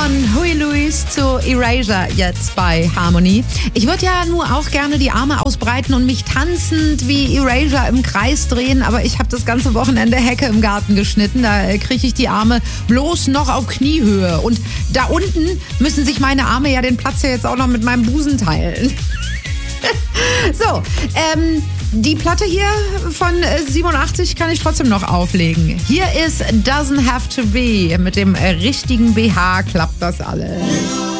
Von Huey Lewis zu Erasure jetzt bei Harmony. Ich würde ja nur auch gerne die Arme ausbreiten und mich tanzend wie Erasure im Kreis drehen, aber ich habe das ganze Wochenende Hecke im Garten geschnitten. Da kriege ich die Arme bloß noch auf Kniehöhe. Und da unten müssen sich meine Arme ja den Platz ja jetzt auch noch mit meinem Busen teilen. So, die Platte hier von 87 kann ich trotzdem noch auflegen. Hier ist Doesn't Have to Be. Mit dem richtigen BH klappt das alles.